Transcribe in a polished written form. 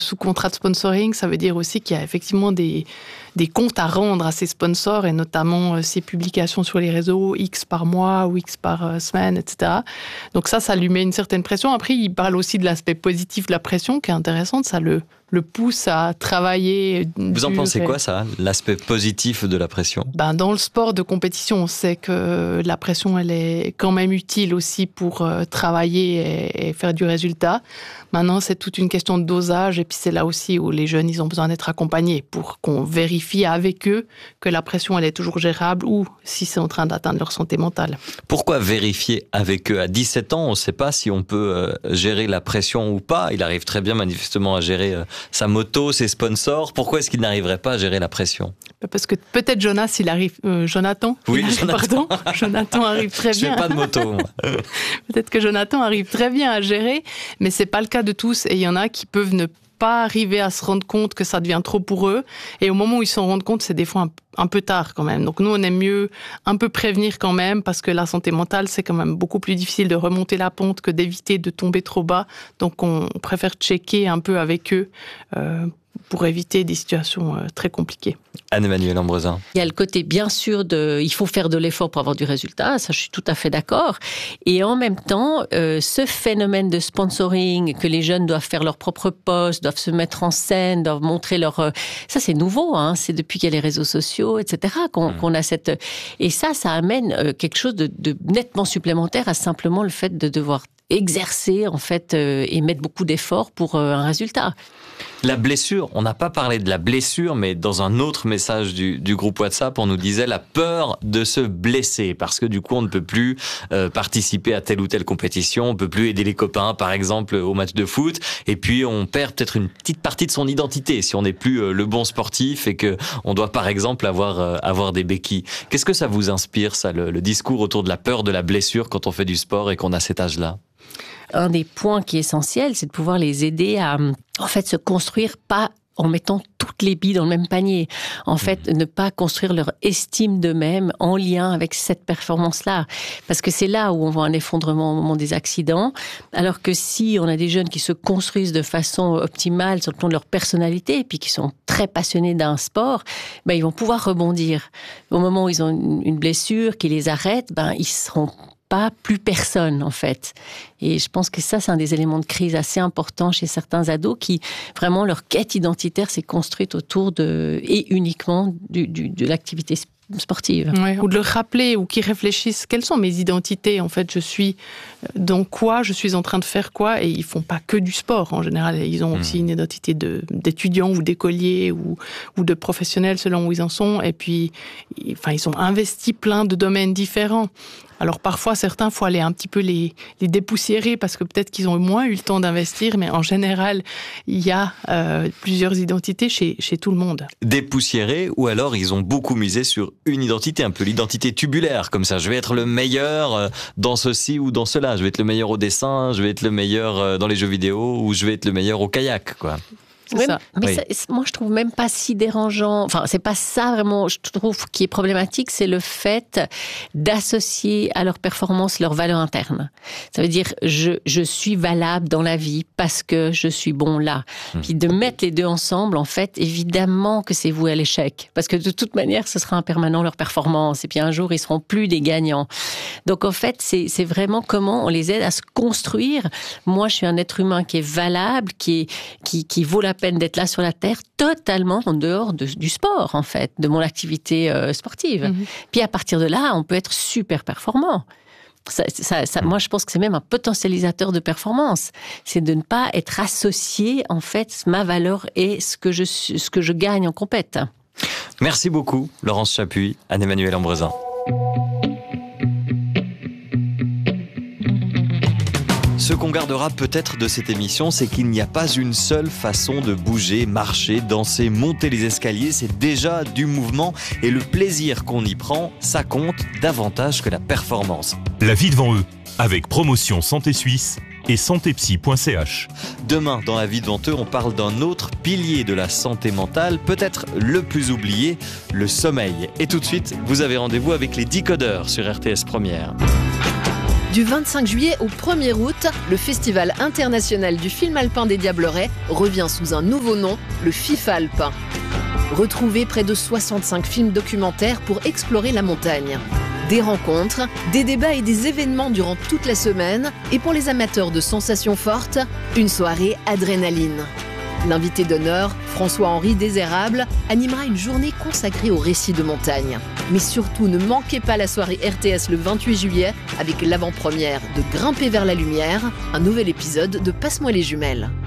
Sous contrat de sponsoring, ça veut dire aussi qu'il y a effectivement des comptes à rendre à ces sponsors et notamment ces publications sur les réseaux X par mois ou X par semaine, etc. Donc ça lui met une certaine pression. Après, il parle aussi de l'aspect positif de la pression qui est intéressante. Ça le pousse à travailler. Vous en pensez quoi, ça, l'aspect positif de la pression ? Dans le sport de compétition, on sait que la pression, elle est quand même utile aussi pour travailler et faire du résultat. Maintenant, c'est toute une question de dosage et puis c'est là aussi où les jeunes, ils ont besoin d'être accompagnés pour qu'on vérifie avec eux que la pression, elle est toujours gérable ou si c'est en train d'atteindre leur santé mentale. Pourquoi vérifier avec eux ? À 17 ans, on ne sait pas si on peut gérer la pression ou pas. Il arrive très bien manifestement à gérer sa moto, ses sponsors. Pourquoi est-ce qu'il n'arriverait pas à gérer la pression ? Parce que peut-être Jonathan. Oui, Jonathan. Jonathan arrive très bien. Je fais pas de moto, moi. Peut-être que Jonathan arrive très bien à gérer, mais c'est pas le cas de tous. Et il y en a qui peuvent ne pas arriver à se rendre compte que ça devient trop pour eux. Et au moment où ils s'en rendent compte, c'est des fois un peu tard quand même. Donc nous, on aime mieux un peu prévenir quand même, parce que la santé mentale, c'est quand même beaucoup plus difficile de remonter la pente que d'éviter de tomber trop bas. Donc on préfère checker un peu avec eux pour éviter des situations très compliquées. Anne-Emmanuelle Ambrezin. Il y a le côté, bien sûr, il faut faire de l'effort pour avoir du résultat, ça je suis tout à fait d'accord. Et en même temps, ce phénomène de sponsoring, que les jeunes doivent faire leur propre post, doivent se mettre en scène, doivent montrer leur... Ça c'est nouveau, hein, c'est depuis qu'il y a les réseaux sociaux, etc. qu'on a cette... Et ça amène quelque chose de nettement supplémentaire à simplement le fait de devoir exercer, en fait, et mettre beaucoup d'efforts pour un résultat. La blessure, on n'a pas parlé de la blessure, mais dans un autre message du groupe WhatsApp, on nous disait la peur de se blesser, parce que du coup, on ne peut plus participer à telle ou telle compétition, on ne peut plus aider les copains, par exemple, au match de foot, et puis on perd peut-être une petite partie de son identité si on n'est plus le bon sportif et que on doit, par exemple, avoir des béquilles. Qu'est-ce que ça vous inspire, ça, le discours autour de la peur de la blessure quand on fait du sport et qu'on a cet âge-là ? Un des points qui est essentiel, c'est de pouvoir les aider à, en fait, se construire pas en mettant toutes les billes dans le même panier. En fait, ne pas construire leur estime d'eux-mêmes en lien avec cette performance-là. Parce que c'est là où on voit un effondrement au moment des accidents. Alors que si on a des jeunes qui se construisent de façon optimale sur le plan de leur personnalité et puis qui sont très passionnés d'un sport, ils vont pouvoir rebondir. Au moment où ils ont une blessure qui les arrête, ils seront pas plus personne, en fait. Et je pense que ça, c'est un des éléments de crise assez importants chez certains ados qui, vraiment, leur quête identitaire s'est construite autour et uniquement de l'activité sportive. Ouais, ou de le rappeler, ou qu'ils réfléchissent, quelles sont mes identités ? En fait, je suis dans quoi ? Je suis en train de faire quoi ? Et ils font pas que du sport, en général. Ils ont aussi une identité d'étudiants ou d'écoliers ou de professionnels, selon où ils en sont. Et puis, ils ont investi plein de domaines différents. Alors parfois, certains, il faut aller un petit peu les dépoussiérer parce que peut-être qu'ils ont moins eu le temps d'investir, mais en général, il y a plusieurs identités chez tout le monde. Dépoussiérer, ou alors ils ont beaucoup misé sur une identité, un peu l'identité tubulaire, comme ça. Je vais être le meilleur dans ceci ou dans cela. Je vais être le meilleur au dessin, je vais être le meilleur dans les jeux vidéo, ou je vais être le meilleur au kayak, quoi. Oui, mais moi je trouve même pas si dérangeant. Enfin, c'est pas ça vraiment. Je trouve qui est problématique, c'est le fait d'associer à leur performance leur valeur interne. Ça veut dire je suis valable dans la vie parce que je suis bon là. Puis de mettre les deux ensemble, en fait, évidemment que c'est voué à l'échec, parce que de toute manière, ce sera impermanent leur performance. Et puis un jour, ils seront plus des gagnants. Donc en fait, c'est vraiment comment on les aide à se construire. Moi, je suis un être humain qui est valable, qui vaut la peine d'être là sur la Terre, totalement en dehors du sport, en fait, de mon activité sportive. Puis à partir de là, on peut être super performant. Moi, je pense que c'est même un potentialisateur de performance. C'est de ne pas être associé, en fait, ma valeur et ce que je gagne en compète. Merci beaucoup, Laurence Chapuis, Anne-Emmanuelle Ambrezin. Ce qu'on gardera peut-être de cette émission, c'est qu'il n'y a pas une seule façon de bouger, marcher, danser, monter les escaliers. C'est déjà du mouvement et le plaisir qu'on y prend, ça compte davantage que la performance. La vie devant eux, avec Promotion Santé Suisse et santépsy.ch. Demain, dans La vie devant eux, on parle d'un autre pilier de la santé mentale, peut-être le plus oublié, le sommeil. Et tout de suite, vous avez rendez-vous avec les Décodeurs sur RTS Première. Du 25 juillet au 1er août, le Festival international du film alpin des Diablerets revient sous un nouveau nom, le FIFA Alpin. Retrouvez près de 65 films documentaires pour explorer la montagne. Des rencontres, des débats et des événements durant toute la semaine. Et pour les amateurs de sensations fortes, une soirée adrénaline. L'invité d'honneur, François-Henri Désérable, animera une journée consacrée aux récits de montagne. Mais surtout, ne manquez pas la soirée RTS le 28 juillet avec l'avant-première de Grimper vers la lumière, un nouvel épisode de Passe-moi les jumelles.